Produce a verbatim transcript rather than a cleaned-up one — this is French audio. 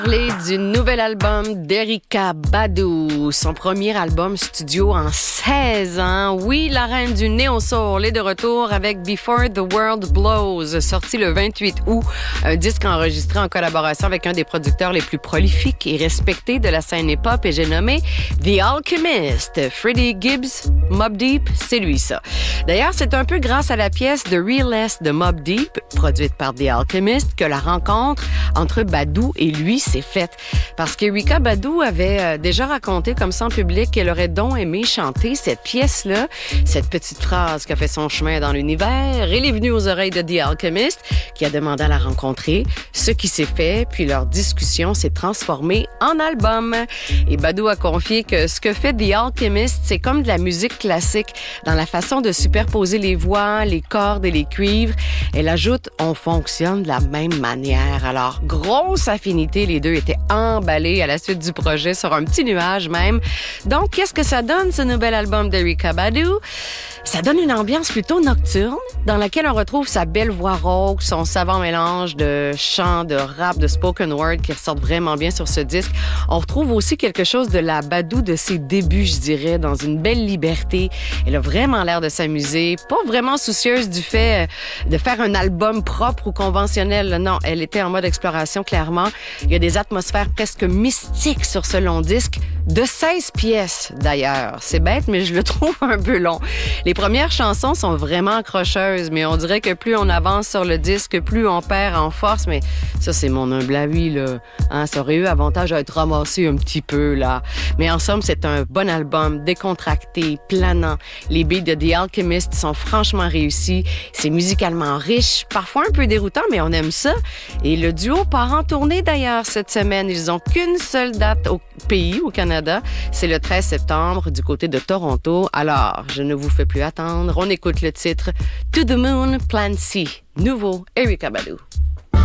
Parler du nouvel album d'Erykah Badu, son premier album studio en seize ans. Oui, la reine du néo-soul est de retour avec Before the World Blows, sorti le vingt-huit août, un disque enregistré en collaboration avec un des producteurs les plus prolifiques et respectés de la scène hip-hop, et j'ai nommé The Alchemist. Freddie Gibbs, Mobb Deep, c'est lui ça. D'ailleurs, c'est un peu grâce à la pièce The Realest de Mobb Deep, produite par The Alchemist, que la rencontre entre Badu et lui s'est faite. Parce qu'Erykah Badu avait euh, déjà raconté comme ça en public qu'elle aurait donc aimé chanter cette pièce-là, cette petite phrase qui a fait son chemin dans l'univers. Elle est venue aux oreilles de The Alchemist, qui a demandé à la rencontrer, ce qui s'est fait, puis leur discussion s'est transformée en album. Et Badu a confié que ce que fait The Alchemist, c'est comme de la musique classique, dans la façon de superposer les voix, les cordes et les cuivres. Elle ajoute, on fonctionne de la même manière. Alors, grosse affinité, les deux étaient emballés à la suite du projet, sur un petit nuage même. Donc, qu'est-ce que ça donne, ce nouvel album d'Erykah Badu? Ça donne une ambiance plutôt nocturne, dans laquelle on retrouve sa belle voix rauque, son savant mélange de chant, de rap, de spoken word qui ressortent vraiment bien sur ce disque. On retrouve aussi quelque chose de la Badu de ses débuts, je dirais, dans une belle liberté. Elle a vraiment l'air de s'amuser, pas vraiment soucieuse du fait de faire un album propre ou conventionnel. Non, elle était en mode exploration, clairement. Il y a des atmosphères presque mystiques sur ce long disque, de seize pièces d'ailleurs. C'est bête, mais je le trouve un peu long. Les premières chansons sont vraiment accrocheuses, mais on dirait que plus on avance sur le disque, plus on perd en force. Mais ça, c'est mon humble avis, là. Hein, ça aurait eu avantage à être ramassé un petit peu, là. Mais en somme, c'est un bon album, décontracté, planant. Les beats de The Alchemist sont franchement réussis. C'est musicalement riche, parfois un peu déroutant, mais on aime ça. Et le duo part en tournée, d'ailleurs, cette semaine. Ils ont qu'une seule date au pays, au Canada. C'est le treize septembre, du côté de Toronto. Alors, je ne vous fais plus attendre. On écoute le titre To the Moon, Plan C. Nouveau, Erykah Badu.